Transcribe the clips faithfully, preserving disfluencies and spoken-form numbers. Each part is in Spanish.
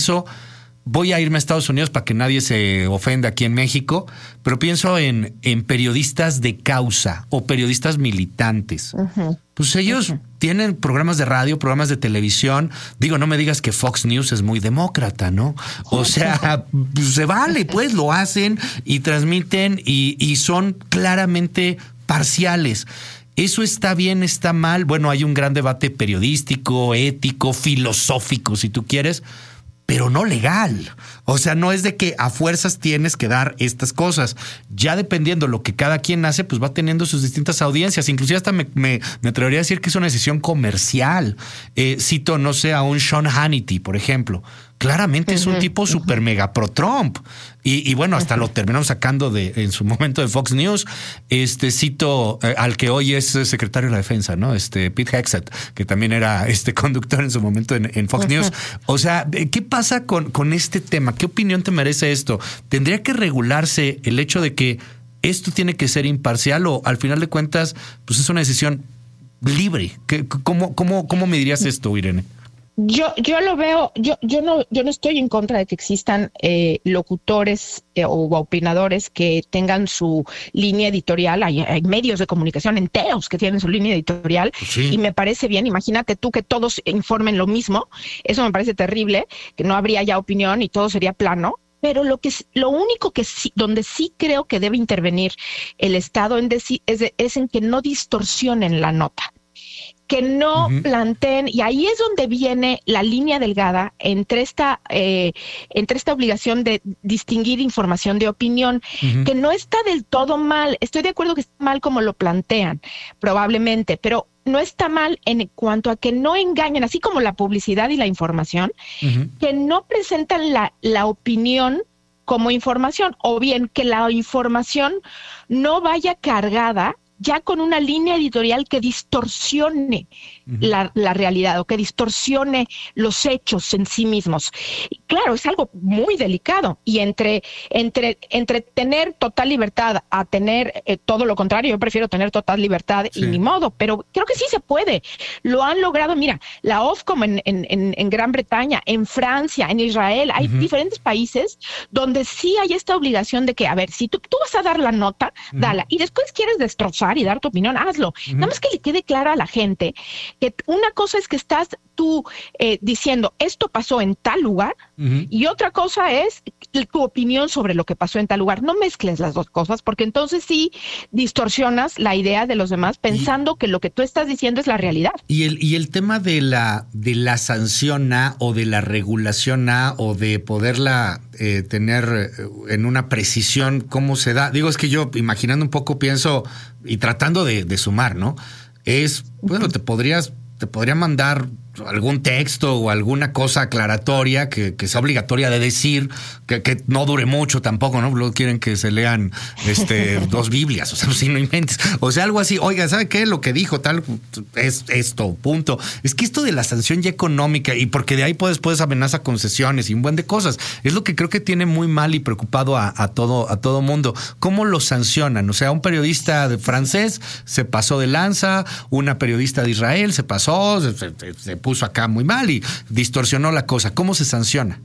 pienso, voy a irme a Estados Unidos para que nadie se ofenda aquí en México, pero pienso en, en periodistas de causa o periodistas militantes. Uh-huh. Pues ellos uh-huh. tienen programas de radio, programas de televisión. Digo, no me digas que Fox News es muy demócrata, ¿no? O sea, pues se vale, pues lo hacen y transmiten y, y son claramente parciales. ¿Eso está bien, está mal? Bueno, hay un gran debate periodístico, ético, filosófico, si tú quieres, pero no legal. O sea, no es de que a fuerzas tienes que dar estas cosas. Ya dependiendo de lo que cada quien hace, pues va teniendo sus distintas audiencias. Inclusive hasta me, me, me atrevería a decir que es una decisión comercial. Eh, cito, no sé, a un Sean Hannity, por ejemplo. Claramente uh-huh, es un tipo uh-huh. super mega pro Trump. Y, y bueno, hasta uh-huh. lo terminaron sacando de en su momento de Fox News. Este cito eh, al que hoy es secretario de la defensa, ¿no? Este Pete Hegseth, que también era este conductor en su momento en, en Fox uh-huh. News. O sea, ¿qué pasa con, con este tema? ¿Qué opinión te merece esto? ¿Tendría que regularse el hecho de que esto tiene que ser imparcial o al final de cuentas, pues es una decisión libre? ¿Qué, cómo, cómo, ¿Cómo me dirías esto, Irene? Yo, yo lo veo, yo, yo no, yo no estoy en contra de que existan eh, locutores eh, o opinadores que tengan su línea editorial. Hay, hay medios de comunicación enteros que tienen su línea editorial sí. y me parece bien. Imagínate tú que todos informen lo mismo. Eso me parece terrible, que no habría ya opinión y todo sería plano. Pero lo que lo único que sí, donde sí creo que debe intervenir el Estado en deci- es, de, es en que no distorsionen la nota. Que no uh-huh. planteen, y ahí es donde viene la línea delgada entre esta, eh, entre esta obligación de distinguir información de opinión, uh-huh. que no está del todo mal. Estoy de acuerdo que está mal como lo plantean, probablemente, pero no está mal en cuanto a que no engañen, así como la publicidad y la información, uh-huh. que no presentan la, la opinión como información, o bien que la información no vaya cargada ya con una línea editorial que distorsione uh-huh. la, la realidad o que distorsione los hechos en sí mismos. Y claro, es algo muy delicado y entre, entre, entre tener total libertad a tener eh, todo lo contrario, yo prefiero tener total libertad sí. y ni modo, pero creo que sí se puede. Lo han logrado, mira, la Ofcom en, en, en, en Gran Bretaña, en Francia, en Israel, hay uh-huh. diferentes países donde sí hay esta obligación de que, a ver, si tú, tú vas a dar la nota, uh-huh. dala, y después quieres destrozar y dar tu opinión, hazlo. Uh-huh. Nada más que le quede claro a la gente que una cosa es que estás tú eh, diciendo esto pasó en tal lugar uh-huh. y otra cosa es tu opinión sobre lo que pasó en tal lugar. No mezcles las dos cosas porque entonces sí distorsionas la idea de los demás pensando y, que lo que tú estás diciendo es la realidad. Y el, y el tema de la, de la sanción A o de la regulación A o de poderla eh, tener en una precisión, ¿cómo se da? Digo, es que yo imaginando un poco pienso y tratando de, de sumar, ¿no? Es, bueno, te podrías, te podría mandar algún texto o alguna cosa aclaratoria que, que sea obligatoria de decir, que, que no dure mucho tampoco, ¿no? Luego quieren que se lean este, dos Biblias, o sea, si no inventes. O sea, algo así, oiga, ¿sabe qué? Lo que dijo tal es esto, punto. Es que esto de la sanción ya económica, y porque de ahí puedes, puedes amenazar concesiones y un buen de cosas, es lo que creo que tiene muy mal y preocupado a, a todo, a todo mundo. ¿Cómo lo sancionan? O sea, un periodista de francés se pasó de lanza, una periodista de Israel se pasó, se, se, se puso acá muy mal y distorsionó la cosa. ¿Cómo se sanciona?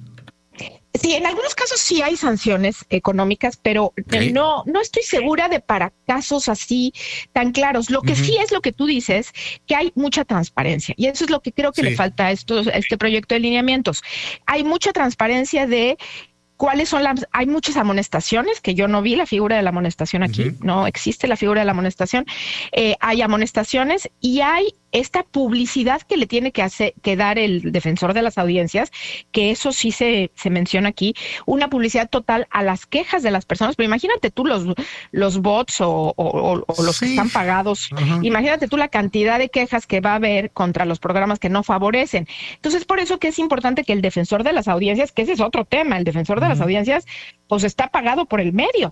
Sí, en algunos casos sí hay sanciones económicas, pero okay. no, no estoy segura de para casos así tan claros. Lo que uh-huh. sí es lo que tú dices, que hay mucha transparencia y eso es lo que creo que sí. le falta a, estos, a este proyecto de lineamientos. Hay mucha transparencia de ¿cuáles son las? Hay muchas amonestaciones, que yo no vi la figura de la amonestación aquí, uh-huh. no existe la figura de la amonestación. Eh, hay amonestaciones y hay esta publicidad que le tiene que hacer, que dar el defensor de las audiencias, que eso sí se, se menciona aquí, una publicidad total a las quejas de las personas. Pero imagínate tú los, los bots o, o, o, o los sí. que están pagados, uh-huh. imagínate tú la cantidad de quejas que va a haber contra los programas que no favorecen. Entonces, por eso que es importante que el defensor de las audiencias, que ese es otro tema, el defensor de uh-huh. las audiencias, pues está pagado por el medio.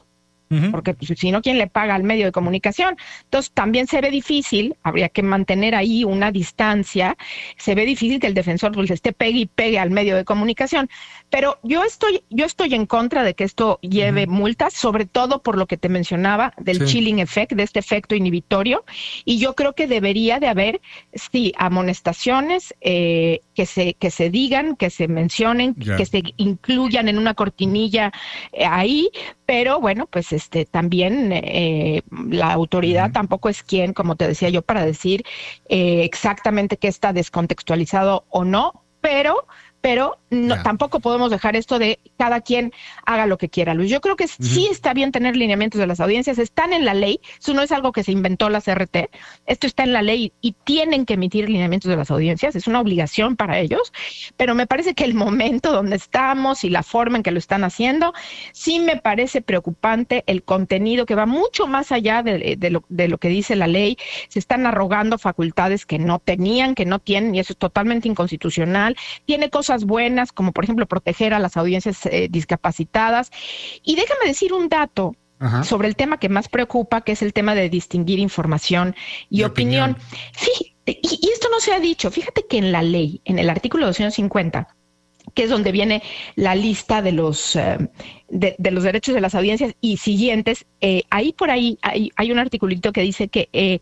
Uh-huh. Porque pues, si no, ¿quién le paga al medio de comunicación? Entonces también se ve difícil, habría que mantener ahí una distancia, se ve difícil que el defensor pues, esté pegue y pegue al medio de comunicación, pero yo estoy, yo estoy en contra de que esto lleve uh-huh. multas, sobre todo por lo que te mencionaba del sí. chilling effect, de este efecto inhibitorio, y yo creo que debería de haber, sí, amonestaciones eh, que se, que se digan, que se mencionen, yeah. que se incluyan en una cortinilla eh, ahí, pero bueno, pues este también eh, la autoridad uh-huh. tampoco es quien, como te decía yo, para decir eh, exactamente qué está descontextualizado o no, pero pero no, yeah. tampoco podemos dejar esto de cada quien haga lo que quiera, Luis. Yo creo que uh-huh. sí está bien tener lineamientos de las audiencias, están en la ley, eso no es algo que se inventó la C R T, esto está en la ley y tienen que emitir lineamientos de las audiencias, es una obligación para ellos, pero me parece que el momento donde estamos y la forma en que lo están haciendo, sí me parece preocupante el contenido que va mucho más allá de, de, lo, de lo que dice la ley, se están arrogando facultades que no tenían, que no tienen, y eso es totalmente inconstitucional, tiene cosas buenas, como por ejemplo proteger a las audiencias eh, discapacitadas. Y déjame decir un dato Ajá. sobre el tema que más preocupa, que es el tema de distinguir información y de opinión. opinión. Fíjate, y, y esto no se ha dicho, fíjate que en la ley, en el artículo doscientos cincuenta, que es donde viene la lista de los eh, de, de los derechos de las audiencias y siguientes, eh, ahí por ahí hay, hay un articulito que dice que eh,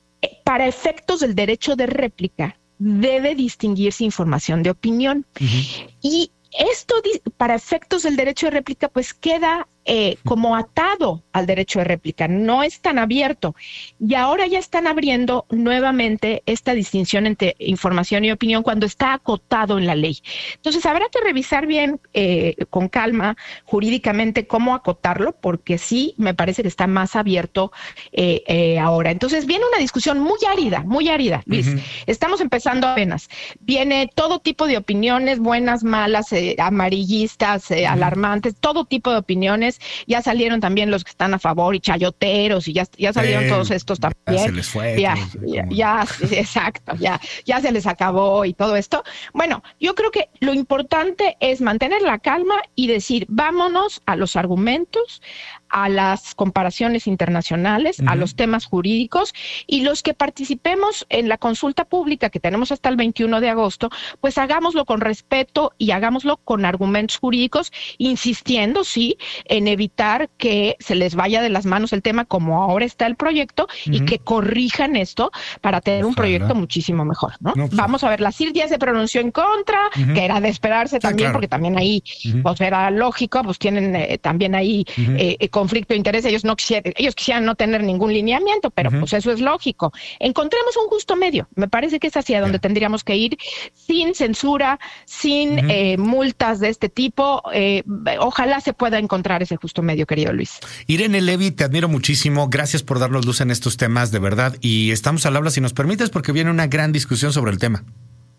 para efectos del derecho de réplica debe distinguirse información de opinión. Uh-huh. Y esto, para efectos del derecho de réplica, pues queda eh, como atado al derecho de réplica, no es tan abierto. Y ahora ya están abriendo nuevamente esta distinción entre información y opinión cuando está acotado en la ley. Entonces habrá que revisar bien, eh, con calma, jurídicamente, cómo acotarlo, porque sí me parece que está más abierto eh, eh, ahora. Entonces viene una discusión muy árida, muy árida, Luis. Uh-huh. Estamos empezando apenas. Viene todo tipo de opiniones, buenas, malas, eh, amarillistas, eh, uh-huh. alarmantes, todo tipo de opiniones. Ya salieron también los que están a favor y chayoteros y ya, ya salieron eh, todos estos también. Ya se les fue. Ya, ya, ya, exacto, ya, ya se les acabó y todo esto. Bueno, yo creo que lo importante es mantener la calma y decir, vámonos a los argumentos, a las comparaciones internacionales, uh-huh. a los temas jurídicos, y los que participemos en la consulta pública que tenemos hasta el veintiuno de agosto, pues hagámoslo con respeto y hagámoslo con argumentos jurídicos, insistiendo, sí, en evitar que se les vaya de las manos el tema como ahora está el proyecto uh-huh. y que corrijan esto para tener Ojalá. un proyecto muchísimo mejor, ¿no? no pues. Vamos a ver, la C I R ya se pronunció en contra, uh-huh. que era de esperarse también, ah, claro. porque también ahí, uh-huh. pues era lógico, pues tienen eh, también ahí uh-huh. eh, conflicto de interés, ellos no quisieran, ellos quisieran no tener ningún lineamiento, pero uh-huh. pues eso es lógico. Encontremos un justo medio, me parece que es hacia donde yeah. tendríamos que ir, sin censura, sin uh-huh. eh, multas de este tipo, eh, ojalá se pueda encontrar ese justo medio, querido Luis. Irene Levy, te admiro muchísimo, gracias por darnos luz en estos temas, de verdad, y estamos al habla si nos permites, porque viene una gran discusión sobre el tema.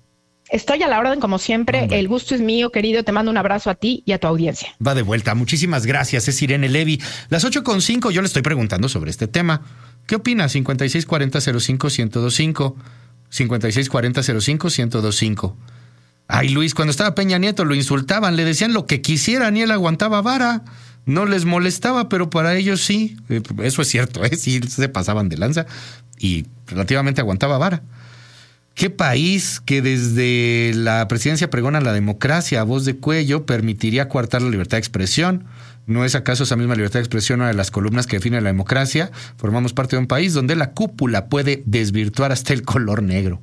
Estoy a la orden, como siempre. Hombre. El gusto es mío, querido. Te mando un abrazo a ti y a tu audiencia. Va de vuelta. Muchísimas gracias. Es Irene Levy. Las ocho con cinco, yo le estoy preguntando sobre este tema. ¿Qué opina? cincuenta y seis cuarenta cero cinco ciento veinticinco. cincuenta y seis cuarenta cero cinco ciento veinticinco. Ay, Luis, cuando estaba Peña Nieto lo insultaban, le decían lo que quisieran y él aguantaba vara. No les molestaba, pero para ellos sí. Eso es cierto, ¿eh? Sí se pasaban de lanza y relativamente aguantaba vara. ¿Qué país que desde la presidencia pregona la democracia a voz de cuello permitiría coartar la libertad de expresión? ¿No es acaso esa misma libertad de expresión una de las columnas que define la democracia? Formamos parte de un país donde la cúpula puede desvirtuar hasta el color negro.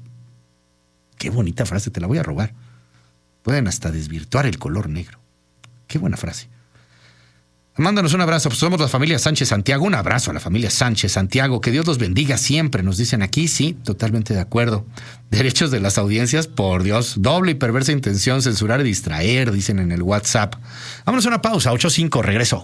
Qué bonita frase, te la voy a robar. Pueden hasta desvirtuar el color negro. Qué buena frase. Mándanos un abrazo, pues somos la familia Sánchez Santiago. Un abrazo a la familia Sánchez Santiago. Que Dios los bendiga siempre, nos dicen aquí. Sí, totalmente de acuerdo. Derechos de las audiencias, por Dios. Doble y perversa intención, censurar y distraer, dicen en el WhatsApp. Vámonos a una pausa, ocho cinco, regreso.